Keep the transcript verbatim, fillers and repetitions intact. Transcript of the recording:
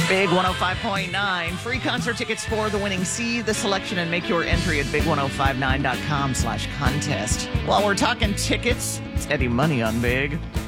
Big one oh five point nine. Free concert tickets for the winning. See the selection and make your entry at big ten fifty-nine dot com slash contest. While we're talking tickets, it's Eddie Money on Big.